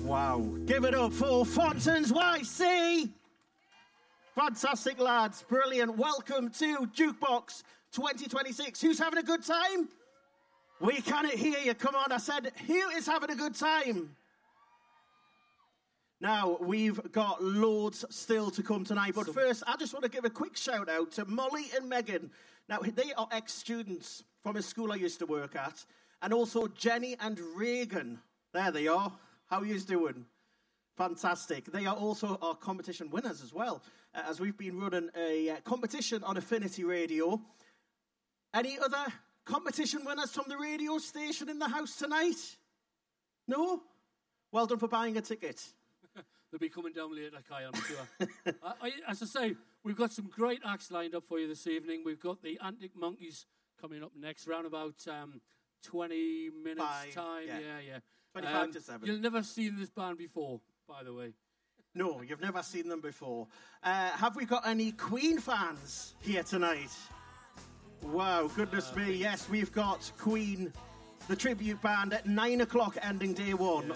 Wow. Give it up for Fontons YC. Fantastic, lads. Brilliant. Welcome to Jukebox 2026. Who's having a good time? We cannot hear you. Come on, I said, who is having a good time? Now, we've got loads still to come tonight. But first, I just want to give a quick shout out to Molly and Megan. Now, they are ex-students from a school I used to work at. And also Jenny and Reagan. There they are. How are you doing? Fantastic. They are also our competition winners as well, as we've been running a competition on Affinity Radio. Any other competition winners from the radio station in the house tonight? No? Well done for buying a ticket. They'll be coming down later, Kai, I'm sure. As I say, we've got some great acts lined up for you this evening. We've got the Antic Monkeys coming up next, round about 20 minutes' time. Yeah. 25 to 7. You've never seen this band before, by the way. No, you've never seen them before. Have we got any Queen fans here tonight? Wow, goodness me. Yes, we've got Queen, the tribute band, at 9 o'clock ending day one